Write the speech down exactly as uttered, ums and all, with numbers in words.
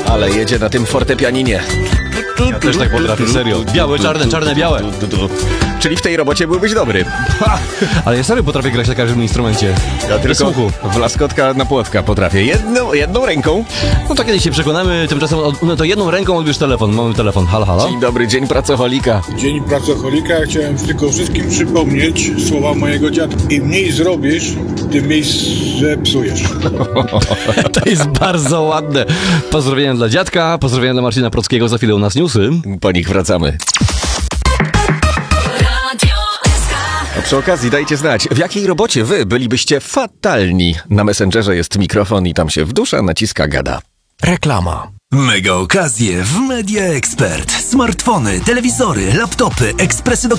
Ale jedzie na tym fortepianinie. Ja też tak potrafię, serio. Białe, czarne, czarne, białe. Czyli w tej robocie byłbyś dobry. Ale ja serio potrafię grać na każdym instrumencie. Ja tylko słuchu. w laskotka na płotka potrafię. Jedną, jedną ręką. No to kiedyś się przekonamy, tymczasem od, no to jedną ręką odbierz telefon. Mamy telefon, halo, halo. Dzień dobry, dzień pracoholika. Dzień pracoholika. Chciałem tylko wszystkim przypomnieć słowa mojego dziadka. Im mniej zrobisz, tym mniej zepsujesz. To jest bardzo ładne. Pozdrowienia dla dziadka, pozdrowienia dla Marcina Prockiego, za chwilę u nas newsy. Po nich wracamy. A przy okazji dajcie znać, w jakiej robocie wy bylibyście fatalni. Na Messengerze jest mikrofon i tam się w dusza naciska gada. Reklama. Mega okazje w Media Expert. Smartfony, telewizory, laptopy, ekspresy do